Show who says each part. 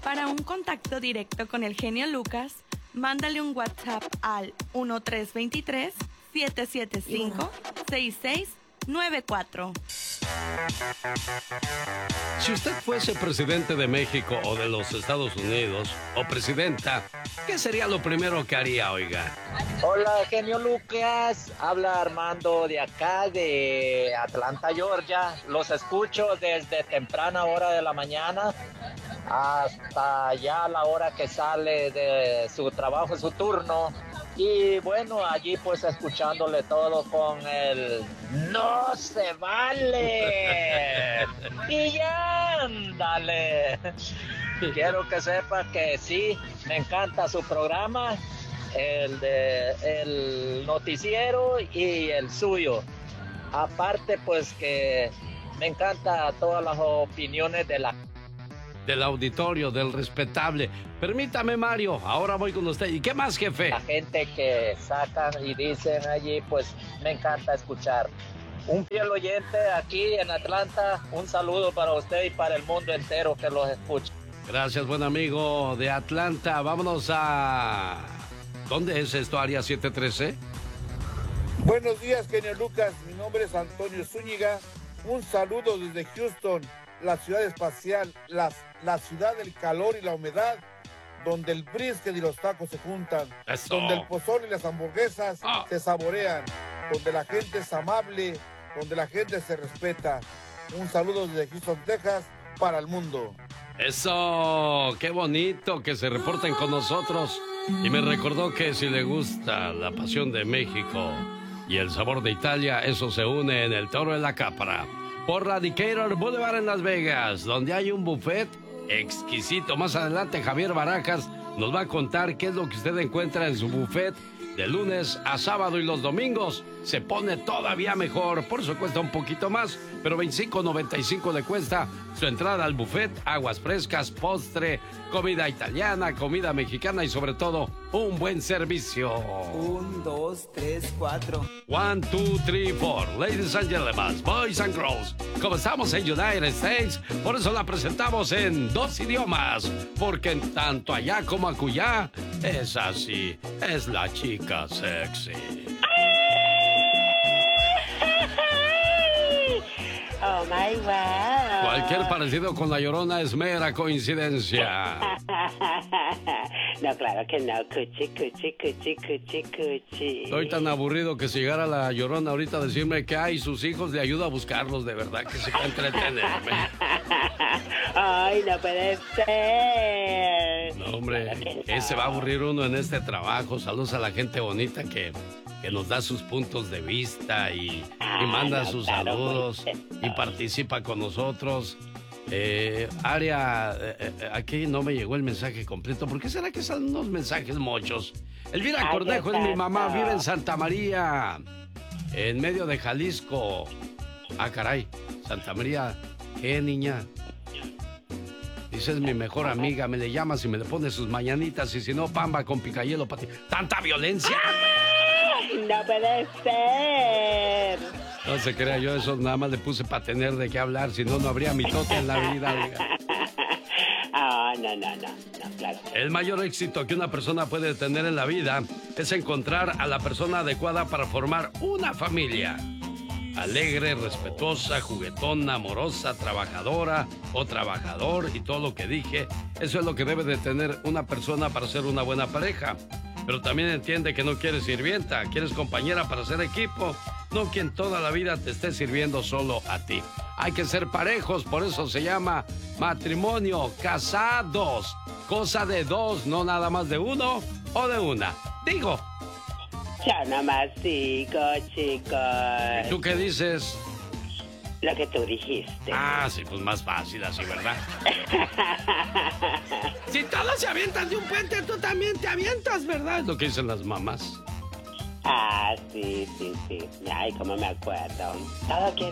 Speaker 1: Para un contacto directo con el genio Lucas, mándale un WhatsApp al 1323-775-6694.
Speaker 2: Si usted fuese presidente de México o de los Estados Unidos, o presidenta, ¿qué sería lo primero que haría, oiga?
Speaker 3: Hola, genio Lucas. Habla Armando de acá, de Atlanta, Georgia. Los escucho desde temprana hora de la mañana hasta ya la hora que sale de su trabajo, su turno. Y bueno, allí pues escuchándole todo con el ¡no se vale! Y ya, ándale. Quiero que sepa que sí, me encanta su programa, el noticiero y el suyo. Aparte pues que me encanta todas las opiniones
Speaker 2: del auditorio, del respetable. Permítame, Mario, ahora voy con usted. ¿Y qué más, jefe?
Speaker 3: La gente que sacan y dicen allí, pues me encanta escuchar. Un fiel oyente aquí en Atlanta, un saludo para usted y para el mundo entero que los escucha.
Speaker 2: Gracias, buen amigo de Atlanta. Vámonos a... ¿Dónde es esto, área 713?
Speaker 4: Buenos días, genio Lucas. Mi nombre es Antonio Zúñiga. Un saludo desde Houston, la ciudad espacial, la ciudad del calor y la humedad, donde el brisket y los tacos se juntan,
Speaker 2: Eso.
Speaker 4: donde el pozole y las hamburguesas se saborean, donde la gente es amable, donde la gente se respeta. Un saludo desde Houston, Texas, para el mundo.
Speaker 2: Eso, qué bonito que se reporten con nosotros. Y me recordó que si le gusta la pasión de México y el sabor de Italia, eso se une en el Toro de la Capra, por la Decatur Boulevard en Las Vegas, donde hay un buffet exquisito. Más adelante Javier Barajas nos va a contar qué es lo que usted encuentra en su buffet de lunes a sábado, y los domingos se pone todavía mejor. Por eso cuesta un poquito más, pero $25.95 le cuesta su entrada al buffet, aguas frescas, postre, comida italiana, comida mexicana y sobre todo un buen servicio.
Speaker 5: 1, 2, 3, 4.
Speaker 2: 1, 2, 3, 4. Ladies and gentlemen, boys and girls, como estamos en United States, por eso la presentamos en 2 idiomas, porque en tanto allá como acullá, es así, es la chica sexy.
Speaker 6: Oh my wow.
Speaker 2: Cualquier parecido con la Llorona es mera coincidencia.
Speaker 6: No, claro que no. Cuchi.
Speaker 2: Estoy tan aburrido que si llegara la Llorona ahorita a decirme que hay sus hijos, le ayudo a buscarlos, de verdad, que se va a entretenerme.
Speaker 6: Ay, no puede ser.
Speaker 2: No, hombre,
Speaker 6: Claro que no.
Speaker 2: que se va a aburrir uno en este trabajo. Saludos a la gente bonita que nos da sus puntos de vista y manda
Speaker 6: no,
Speaker 2: sus
Speaker 6: claro,
Speaker 2: saludos
Speaker 6: pues,
Speaker 2: y participa con nosotros. Aquí no me llegó el mensaje completo. ¿Por qué será que salen unos mensajes mochos? Elvira
Speaker 6: Ay,
Speaker 2: Cornejo es mi mamá,
Speaker 6: exacto.
Speaker 2: vive en Santa María, en medio de Jalisco. Ah, caray, Santa María, ¿qué niña? Dice, es mi mejor amiga, me le llamas y me le pones sus mañanitas, y si no, pamba con picayelo para ti. ¡Tanta violencia!
Speaker 6: No puede ser.
Speaker 2: No se crea, yo eso nada más le puse para tener de qué hablar, si no, no habría mitote en la vida. Oiga.
Speaker 6: No, claro.
Speaker 2: El mayor éxito que una persona puede tener en la vida es encontrar a la persona adecuada para formar una familia. Alegre, respetuosa, juguetona, amorosa, trabajadora o trabajador, y todo lo que dije, eso es lo que debe de tener una persona para ser una buena pareja. Pero también entiende que no quieres sirvienta, quieres compañera para hacer equipo, no quien toda la vida te esté sirviendo solo a ti. Hay que ser parejos, por eso se llama matrimonio, casados, cosa de dos, no nada más de uno o de una. Digo.
Speaker 6: Yo nomás digo, chicos.
Speaker 2: ¿Tú qué dices?
Speaker 6: Lo que tú dijiste.
Speaker 2: Ah, sí, pues más fácil así, ¿verdad? Si todos se avientan de un puente, tú también te avientas, ¿verdad? Es lo que dicen las mamás.
Speaker 6: Ah, sí. Ay, cómo me acuerdo. Todo quiere